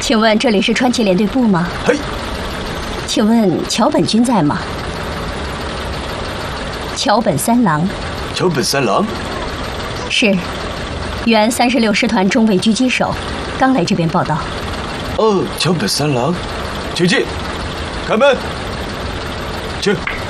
请问这里是川崎联队部吗？ 嘿， 请问桥本君在吗？桥本三郎。 桥本三郎？ 是，原36师团中尉狙击手，刚来这边报道。 哦，桥本三郎，请进，开门，请。